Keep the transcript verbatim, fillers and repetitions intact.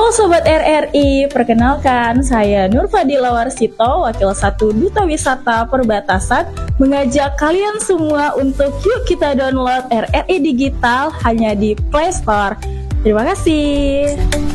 Halo Sobat R R I, perkenalkan saya Nur Fadila Warsito, Wakil satu Duta Wisata Perbatasan, mengajak kalian semua untuk yuk kita download R R I Digital hanya di Play Store. Terima kasih.